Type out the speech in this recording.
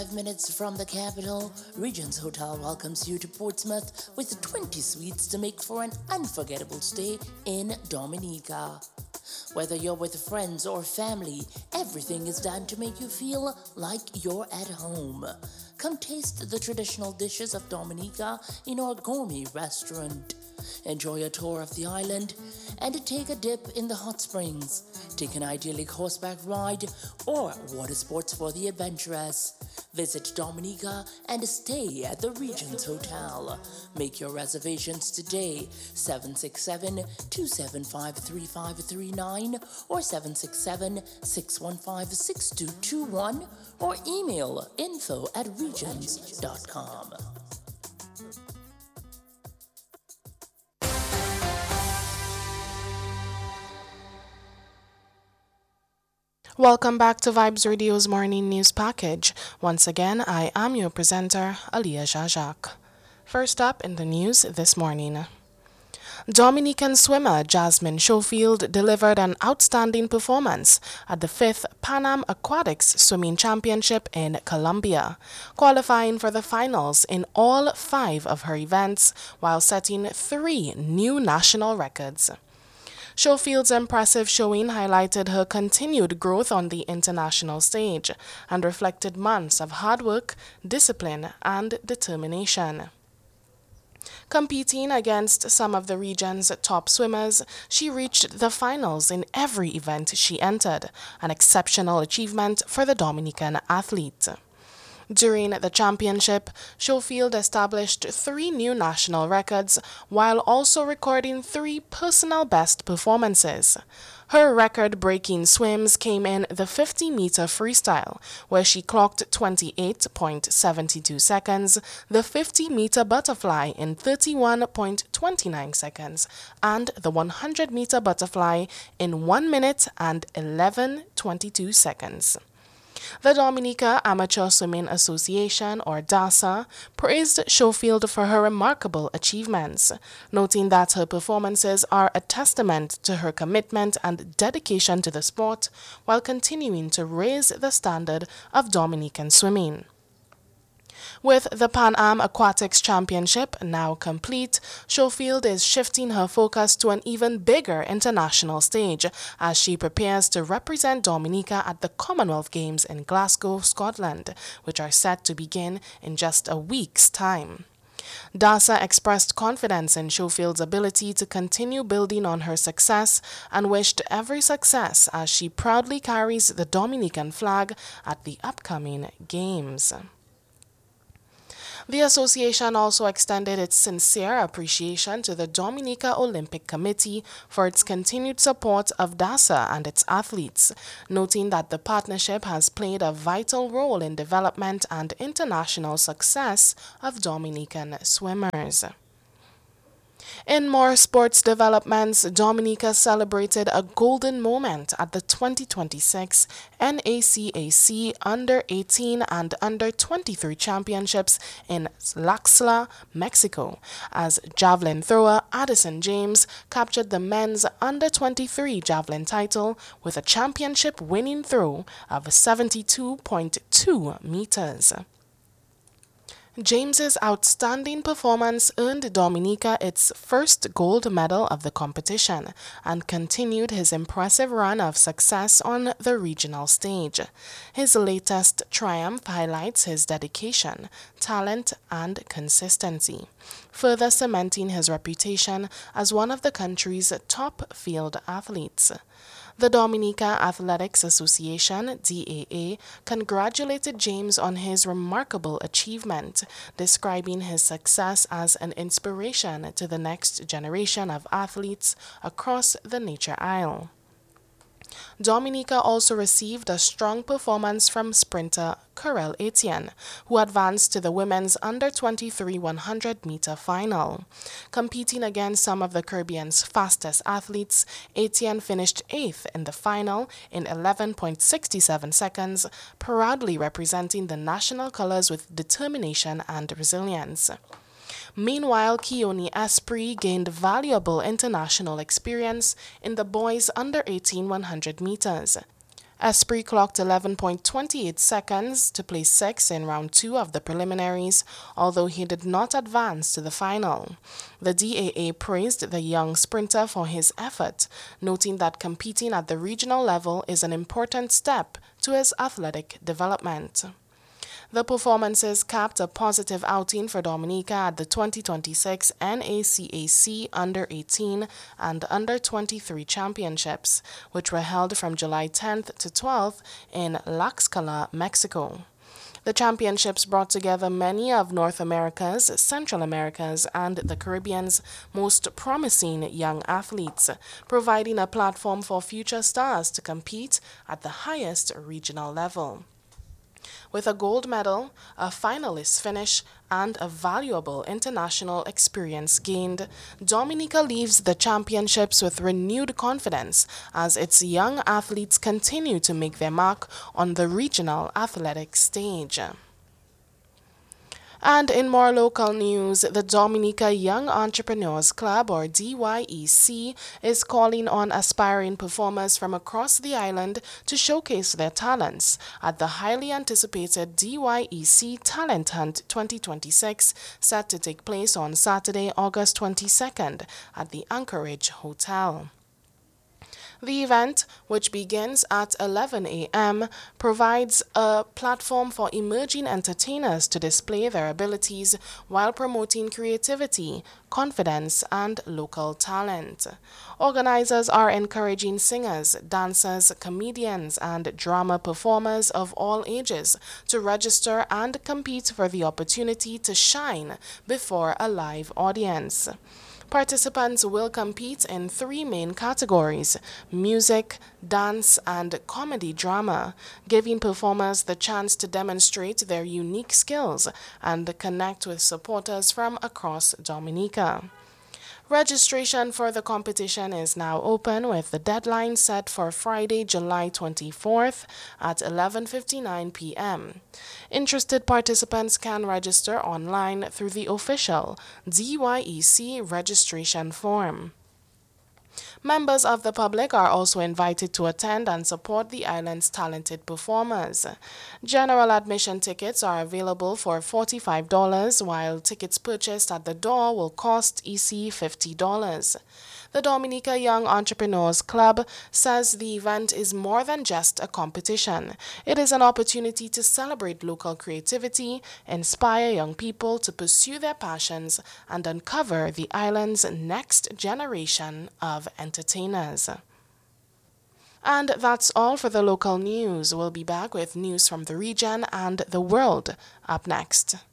5 minutes from the capital, Regents Hotel welcomes you to Portsmouth with 20 suites to make for an unforgettable stay in Dominica. Whether you're with friends or family, everything is done to make you feel like you're at home. Come taste the traditional dishes of Dominica in our gourmet restaurant. Enjoy a tour of the island and take a dip in the hot springs. Take an idyllic horseback ride or water sports for the adventurous. Visit Dominica and stay at the Regents Hotel. Make your reservations today, 767-275-3539 or 767-615-6221 or email info@regents.com. Welcome back to Vibes Radio's morning news package. Once again, I am your presenter, Aliyah Jajak. First up in the news this morning. Dominican swimmer Jasmine Schofield delivered an outstanding performance at the 5th Pan Am Aquatics Swimming Championship in Colombia, qualifying for the finals in all 5 of her events while setting 3 new national records. Schofield's impressive showing highlighted her continued growth on the international stage and reflected months of hard work, discipline, and determination. Competing against some of the region's top swimmers, she reached the finals in every event she entered, an exceptional achievement for the Dominican athlete. During the championship, Schofield established 3 new national records while also recording 3 personal best performances. Her record-breaking swims came in the 50-meter freestyle, where she clocked 28.72 seconds, the 50-meter butterfly in 31.29 seconds, and the 100-meter butterfly in 1 minute and 11.22 seconds. The Dominica Amateur Swimming Association, or DASA, praised Schofield for her remarkable achievements, noting that her performances are a testament to her commitment and dedication to the sport while continuing to raise the standard of Dominican swimming. With the Pan Am Aquatics Championship now complete, Schofield is shifting her focus to an even bigger international stage as she prepares to represent Dominica at the Commonwealth Games in Glasgow, Scotland, which are set to begin in just a week's time. DASA expressed confidence in Schofield's ability to continue building on her success and wished every success as she proudly carries the Dominican flag at the upcoming Games. The association also extended its sincere appreciation to the Dominica Olympic Committee for its continued support of DASA and its athletes, noting that the partnership has played a vital role in development and international success of Dominican swimmers. In more sports developments, Dominica celebrated a golden moment at the 2026 NACAC Under-18 and Under-23 Championships in Laxla, Mexico, as javelin thrower Addison James captured the men's Under-23 javelin title with a championship winning throw of 72.2 meters. James's outstanding performance earned Dominica its first gold medal of the competition and continued his impressive run of success on the regional stage. His latest triumph highlights his dedication, talent, and consistency, further cementing his reputation as one of the country's top field athletes. The Dominica Athletics Association, DAA, congratulated James on his remarkable achievement, describing his success as an inspiration to the next generation of athletes across the Nature Isle. Dominica also received a strong performance from sprinter Corel Etienne, who advanced to the women's Under-23 100-meter final. Competing against some of the Caribbean's fastest athletes, Etienne finished 8th in the final in 11.67 seconds, proudly representing the national colors with determination and resilience. Meanwhile, Keone Esprit gained valuable international experience in the boys' under-18 100 meters. Esprit clocked 11.28 seconds to place 6th in round 2 of the preliminaries, although he did not advance to the final. The DAA praised the young sprinter for his effort, noting that competing at the regional level is an important step to his athletic development. The performances capped a positive outing for Dominica at the 2026 NACAC Under-18 and Under-23 Championships, which were held from July 10th to 12th in Tlaxcala, Mexico. The championships brought together many of North America's, Central America's, and the Caribbean's most promising young athletes, providing a platform for future stars to compete at the highest regional level. With a gold medal, a finalist finish, and a valuable international experience gained, Dominica leaves the championships with renewed confidence as its young athletes continue to make their mark on the regional athletic stage. And in more local news, the Dominica Young Entrepreneurs Club, or DYEC, is calling on aspiring performers from across the island to showcase their talents at the highly anticipated DYEC Talent Hunt 2026, set to take place on Saturday, August 22nd at the Anchorage Hotel. The event, which begins at 11 a.m., provides a platform for emerging entertainers to display their abilities while promoting creativity, confidence, and local talent. Organizers are encouraging singers, dancers, comedians, and drama performers of all ages to register and compete for the opportunity to shine before a live audience. Participants will compete in 3 main categories: music, dance, and comedy drama, giving performers the chance to demonstrate their unique skills and connect with supporters from across Dominica. Registration for the competition is now open, with the deadline set for Friday, July 24th at 11:59 p.m. Interested participants can register online through the official DYEC registration form. Members of the public are also invited to attend and support the island's talented performers. General admission tickets are available for $45, while tickets purchased at the door will cost EC $50. The Dominica Young Entrepreneurs Club says the event is more than just a competition. It is an opportunity to celebrate local creativity, inspire young people to pursue their passions, and uncover the island's next generation of entertainers. And that's all for the local news. We'll be back with news from the region and the world up next.